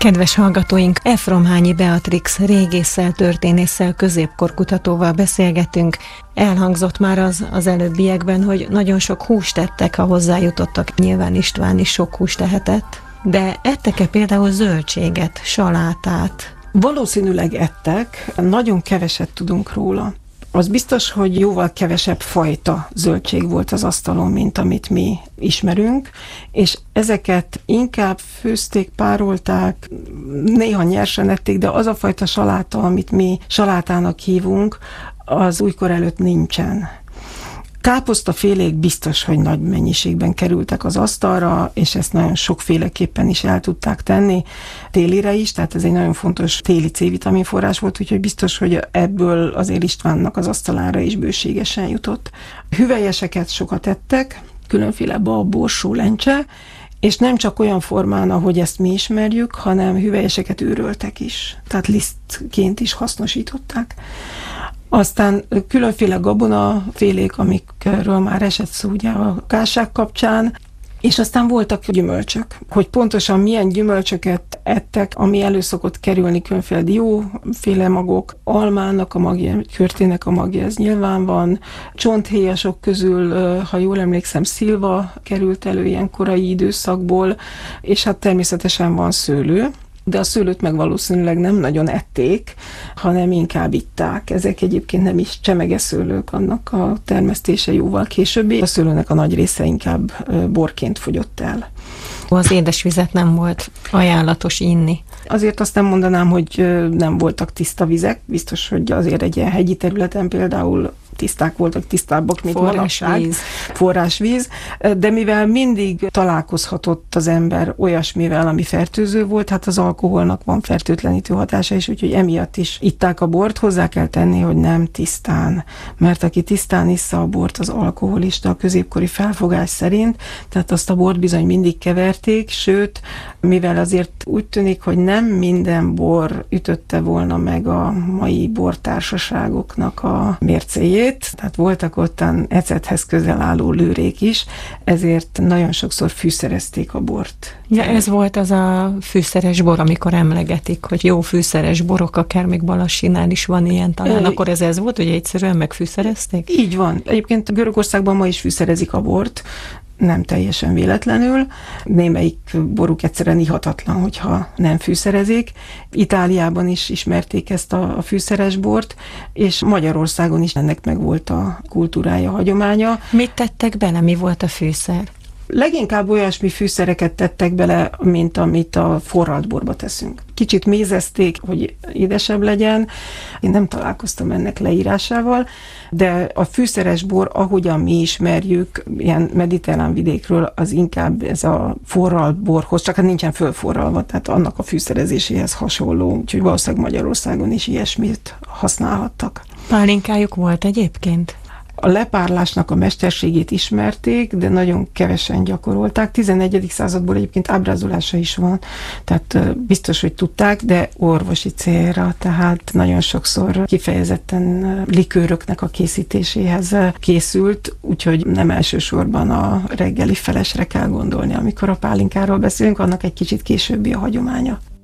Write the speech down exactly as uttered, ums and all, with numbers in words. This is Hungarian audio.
Kedves hallgatóink, Efromhányi Beatrix régésszel, történésszel, középkorkutatóval beszélgetünk. Elhangzott már az, az előbbiekben, hogy nagyon sok húst ettek, ha hozzájutottak. Nyilván István is sok húst ehetett. De ettek-e például zöldséget, salátát? Valószínűleg ettek, nagyon keveset tudunk róla. Az biztos, hogy jóval kevesebb fajta zöldség volt az asztalon, mint amit mi ismerünk, és ezeket inkább főzték, párolták, néha nyersen ették, de az a fajta saláta, amit mi salátának hívunk, az újkor előtt nincsen. Káposztafélék biztos, hogy nagy mennyiségben kerültek az asztalra, és ezt nagyon sokféleképpen is el tudták tenni, télire is, tehát ez egy nagyon fontos téli C-vitamin forrás volt, úgyhogy biztos, hogy ebből azért Istvánnak az asztalára is bőségesen jutott. Hüvelyeseket sokat ettek, különféle bab, borsó, lencse, és nem csak olyan formán, ahogy ezt mi ismerjük, hanem hüvelyeseket őröltek is, tehát lisztként is hasznosították. Aztán különféle gabonafélék, amikről már esett szó ugye a kásság kapcsán, és aztán voltak gyümölcsök. Hogy pontosan milyen gyümölcsöket ettek, ami elő szokott kerülni, különféle dióféle magok, almának a magja, körtének a magja, ez nyilván van. Csonthéjasok közül, ha jól emlékszem, szilva került elő ilyen korai időszakból, és hát természetesen van szőlő, de a szőlőt meg valószínűleg nem nagyon ették, hanem inkább itták. Ezek egyébként nem is csemegeszőlők, annak a termesztése jóval későbbi. A szőlőnek a nagy része inkább borként fogyott el. Az édesvizet nem volt ajánlatos inni. Azért azt nem mondanám, hogy nem voltak tiszta vizek. Biztos, hogy azért egy ilyen hegyi területen például tiszták voltak, tisztábbak, mint manapság. Forrásvíz. De mivel mindig találkozhatott az ember olyasmivel, ami fertőző volt, hát az alkoholnak van fertőtlenítő hatása is, úgyhogy emiatt is itták a bort. Hozzá kell tenni, hogy nem tisztán, mert aki tisztán issza a bort, az alkoholista a középkori felfogás szerint, tehát azt a bort bizony mindig keverték, sőt, mivel azért úgy tűnik, hogy nem minden bor ütötte volna meg a mai bortársaságoknak a mércéjét, tehát voltak ottan ecethez közel álló lőrék is, ezért nagyon sokszor fűszerezték a bort. Ja, ez volt az a fűszeres bor, amikor emlegetik, hogy jó fűszeres borok, akár még Balassinál is van ilyen talán, e, akkor ez ez volt, hogy egyszerűen megfűszerezték? Így van. Egyébként Görögországban ma is fűszerezik a bort, nem teljesen véletlenül. Némelyik boruk egyszerűen ihatatlan, hogyha nem fűszerezik. Itáliában is ismerték ezt a, a fűszeres bort, és Magyarországon is ennek meg volt a kultúrája, hagyománya. Mit tettek bele? Mi volt a fűszer? Leginkább olyasmi fűszereket tettek bele, mint amit a forralt borba teszünk. Kicsit mézezték, hogy édesebb legyen. Én nem találkoztam ennek leírásával, de a fűszeres bor, ahogyan mi ismerjük, ilyen mediterrán vidékről, az inkább ez a forralt borhoz, csak hát nincsen fölforralva, tehát annak a fűszerezéséhez hasonló, úgyhogy valószínűleg Magyarországon is ilyesmit használhattak. Pálinkájuk volt egyébként? A lepárlásnak a mesterségét ismerték, de nagyon kevesen gyakorolták. tizenegyedik századból egyébként ábrázolása is van, tehát biztos, hogy tudták, de orvosi célra, tehát nagyon sokszor kifejezetten likőröknek a készítéséhez készült, úgyhogy nem elsősorban a reggeli felesre kell gondolni, amikor a pálinkáról beszélünk, annak egy kicsit későbbi a hagyománya.